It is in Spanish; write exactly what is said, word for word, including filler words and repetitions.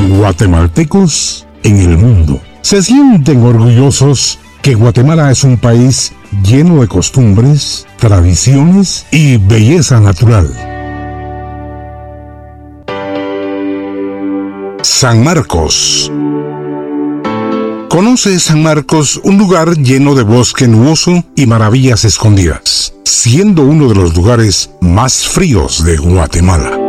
Guatemaltecos en el mundo se sienten orgullosos que Guatemala es un país lleno de costumbres, tradiciones y belleza natural. San Marcos. Conoce San Marcos, un lugar lleno de bosque nuboso y maravillas escondidas, siendo uno de los lugares más fríos de Guatemala.